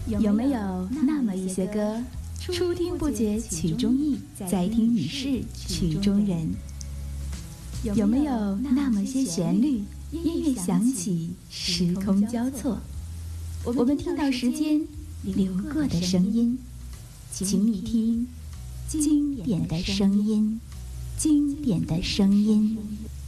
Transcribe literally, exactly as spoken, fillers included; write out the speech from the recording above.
有没有那么一些歌，初听不觉曲中意，再听已是曲中人？有没有那么些旋律，音乐响起，时空交错，我们听到时间流过的声音？请你听经典的声音，经典的声音。